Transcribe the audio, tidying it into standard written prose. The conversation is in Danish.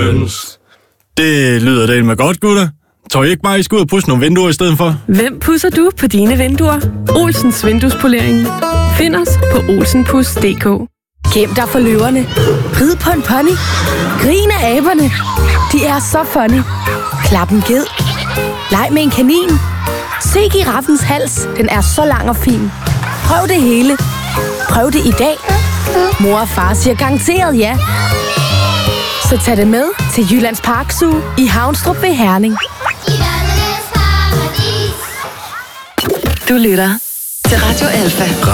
høns. Det lyder da med godt, gutter. Tror I ikke bare, I skal ud og pudse nogle vinduer i stedet for? Hvem pudser du på dine vinduer? Olsens Vinduespolering. Find os på olsenpus.dk. Gem dig for løverne. Rid på en pony. Grin af aberne. De er så funny. Klap en ged. Leg med en kanin. Se giraffens hals. Den er så lang og fin. Prøv det hele. Prøv det i dag. Mor og far siger garanteret ja. Så tag det med til Jyllands Park Zoo i Havnstrup ved Herning. Du lytter til Radio Alfa.